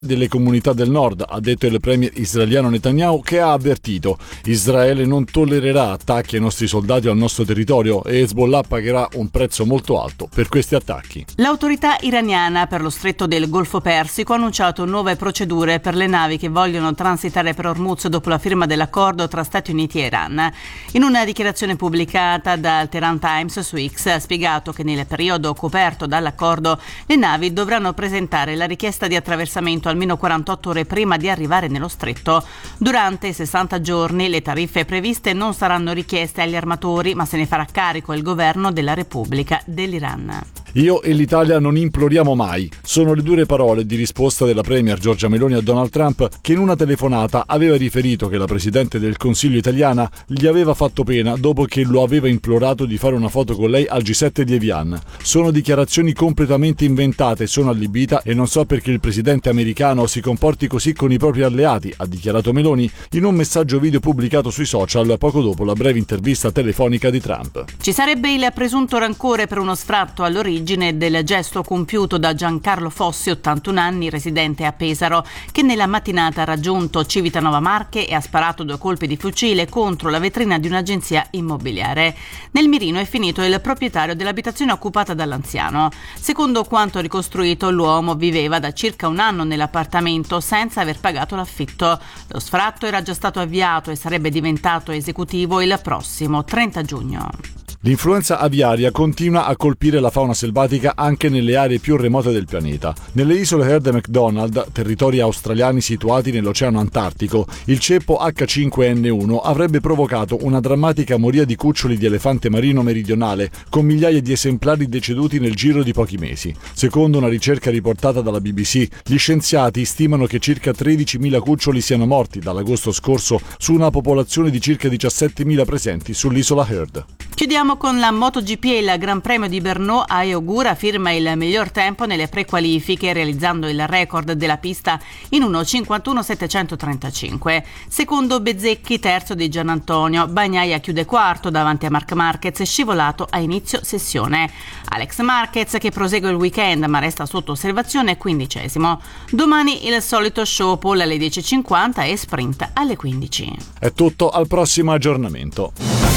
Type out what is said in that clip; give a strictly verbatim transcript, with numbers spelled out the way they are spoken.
delle comunità del nord, ha detto il premier israeliano Netanyahu, che ha avvertito: Israele non tollererà attacchi ai nostri soldati o al nostro territorio e Hezbollah pagherà un prezzo molto alto per questi attacchi. L'autorità iraniana per lo stretto del Golfo Persico ha annunciato nuove procedure per le navi che vogliono transitare per Hormuz dopo la firma dell'accordo tra Stati Uniti e Iran. In una dichiarazione pubblicata dal Tehran Times su X ha spiegato che nel periodo coperto dall'accordo le navi dovranno presentare la richiesta di attraversamento almeno quarantotto ore prima di arrivare nello stretto. Durante i sessanta giorni le tariffe previste non saranno richieste agli armatori, ma se ne farà carico il governo della Repubblica dell'Iran. Io e l'Italia non imploriamo mai. Sono le dure parole di risposta della premier Giorgia Meloni a Donald Trump, che in una telefonata aveva riferito che la presidente del Consiglio italiana gli aveva fatto pena dopo che lo aveva implorato di fare una foto con lei al G sette di Evian. Sono dichiarazioni completamente inventate, sono allibita e non so perché il presidente americano si comporti così con i propri alleati, ha dichiarato Meloni in un messaggio video pubblicato sui social poco dopo la breve intervista telefonica di Trump. Ci sarebbe il presunto rancore per uno sfratto all'origine del gesto compiuto da Giancarlo Fossi, ottantuno anni, residente a Pesaro, che nella mattinata ha raggiunto Civitanova Marche e ha sparato due colpi di fucile contro la vetrina di un'agenzia immobiliare. Nel mirino è finito il proprietario dell'abitazione occupata dall'anziano. Secondo quanto ricostruito, l'uomo viveva da circa un anno nell'appartamento senza aver pagato l'affitto. Lo sfratto era già stato avviato e sarebbe diventato esecutivo il prossimo trenta giugno. L'influenza aviaria continua a colpire la fauna selvatica anche nelle aree più remote del pianeta. Nelle isole Heard e McDonald, territori australiani situati nell'Oceano Antartico, il ceppo acca cinque enne uno avrebbe provocato una drammatica moria di cuccioli di elefante marino meridionale, con migliaia di esemplari deceduti nel giro di pochi mesi. Secondo una ricerca riportata dalla B B C, gli scienziati stimano che circa tredicimila cuccioli siano morti dall'agosto scorso su una popolazione di circa diciassettemila presenti sull'isola Heard. Chiudiamo con la MotoGP e il Gran Premio di Brno. Ai Ogura firma il miglior tempo nelle prequalifiche, realizzando il record della pista in uno cinquantuno settecentotrentacinque. Secondo Bezzecchi, terzo di Gianantonio. Bagnaia chiude quarto davanti a Marc Marquez, scivolato a inizio sessione. Alex Marquez, che prosegue il weekend ma resta sotto osservazione, quindicesimo. Domani il solito show, pole alle dieci e cinquanta e sprint alle quindici. È tutto, al prossimo aggiornamento.